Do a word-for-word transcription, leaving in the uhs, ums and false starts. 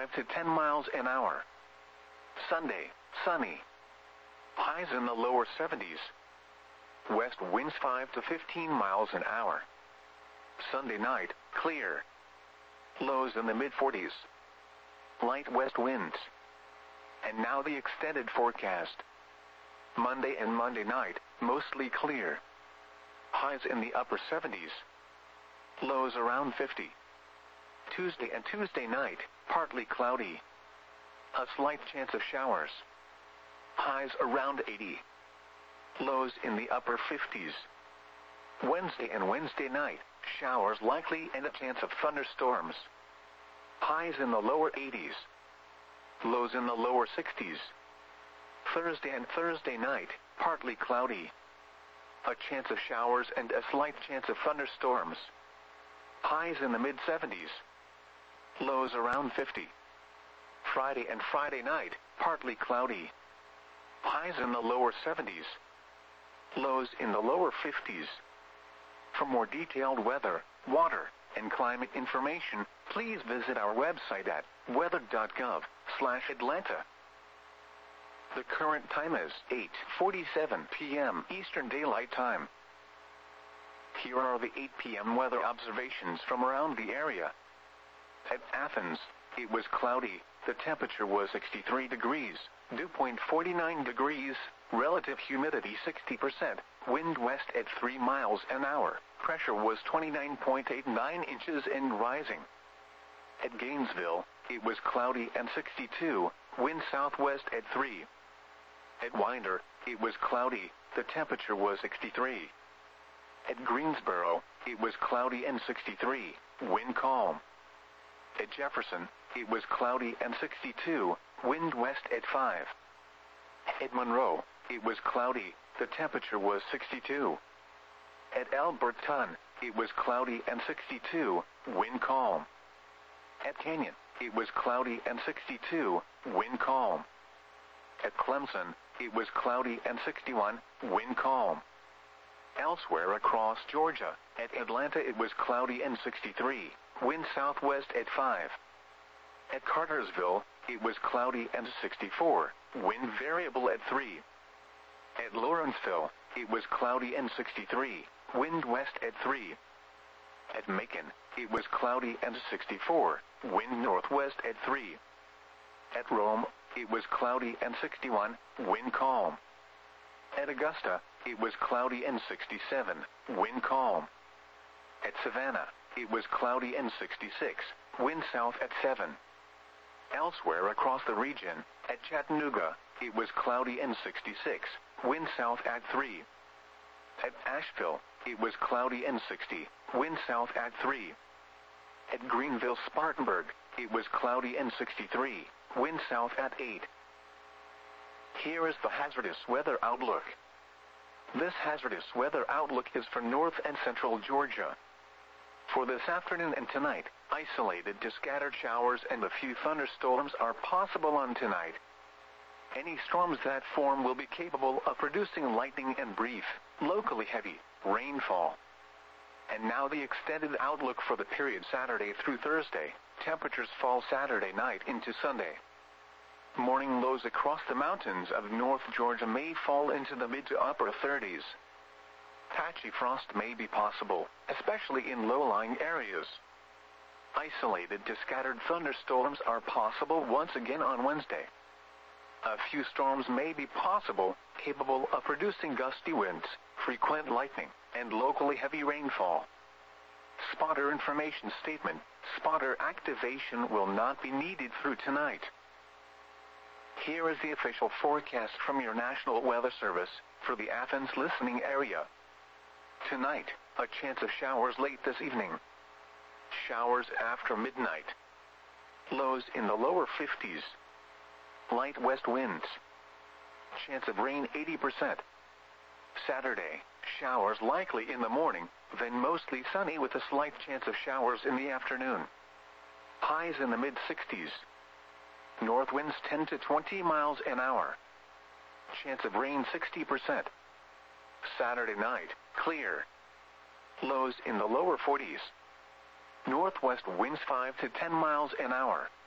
five to ten miles an hour. Sunday, sunny. Highs in the lower seventies. West winds five to fifteen miles an hour. Sunday night, clear. Lows in the mid forties. Light west winds. And now the extended forecast. Monday and Monday night, mostly clear. Highs in the upper seventies. Lows around fifty. Tuesday and Tuesday night, partly cloudy. A slight chance of showers. Highs around eighty. Lows in the upper fifties. Wednesday and Wednesday night, showers likely and a chance of thunderstorms. Highs in the lower eighties. Lows in the lower sixties. Thursday and Thursday night, partly cloudy. A chance of showers and a slight chance of thunderstorms. Highs in the mid seventies. Lows around fifty. Friday and Friday night, partly cloudy. Highs in the lower seventies. Lows in the lower fifties. For more detailed weather, water, and climate information, please visit our website at weather dot gov slash Atlanta. The current time is eight forty-seven p m Eastern Daylight Time. Here are the eight p m weather observations from around the area. At Athens, it was cloudy. The temperature was sixty-three degrees, dew point forty-nine degrees, relative humidity sixty percent, wind west at three miles an hour, pressure was twenty-nine point eight nine inches and rising. At Gainesville, it was cloudy and sixty-two, wind southwest at three. At Winder, it was cloudy, the temperature was sixty-three. At Greensboro, it was cloudy and sixty-three, wind calm. At Jefferson, it was cloudy and sixty-two, wind west at five. At Monroe, it was cloudy, the temperature was sixty-two. At Alberton, it was cloudy and sixty-two, wind calm. At Canyon, it was cloudy and sixty-two, wind calm. At Clemson, it was cloudy and sixty-one, wind calm. Elsewhere across Georgia, at Atlanta it was cloudy and sixty-three, wind southwest at five. At Cartersville, it was cloudy and sixty-four, wind variable at three. At Lawrenceville, it was cloudy and sixty-three, wind west at three. At Macon, it was cloudy and sixty-four, wind northwest at three. At Rome, it was cloudy and sixty-one, wind calm. At Augusta, it was cloudy and sixty-seven, wind calm. At Savannah, it was cloudy and sixty-six, wind south at seven. Elsewhere across the region, at Chattanooga, it was cloudy and sixty-six, wind south at three. At Asheville, it was cloudy and sixty, wind south at three. At Greenville-Spartanburg, it was cloudy and sixty-three, wind south at eight. Here is the hazardous weather outlook. This hazardous weather outlook is for north and central Georgia. For this afternoon and tonight, isolated to scattered showers and a few thunderstorms are possible on tonight. Any storms that form will be capable of producing lightning and brief, locally heavy, rainfall. And now the extended outlook for the period Saturday through Thursday. Temperatures fall Saturday night into Sunday. Morning lows across the mountains of North Georgia may fall into the mid to upper thirties. Patchy frost may be possible, especially in low-lying areas. Isolated to scattered thunderstorms are possible once again on Wednesday. A few storms may be possible, capable of producing gusty winds, frequent lightning, and locally heavy rainfall. Spotter information statement: spotter activation will not be needed through tonight. Here is the official forecast from your National Weather Service for the Athens listening area. Tonight, a chance of showers late this evening. Showers after midnight. Lows in the lower fifties. Light west winds. Chance of rain eighty percent. Saturday, showers likely in the morning, then mostly sunny with a slight chance of showers in the afternoon. Highs in the mid sixties. North winds ten to twenty miles an hour. Chance of rain sixty percent. Saturday night, clear. Lows in the lower forties. Northwest winds five to ten miles an hour.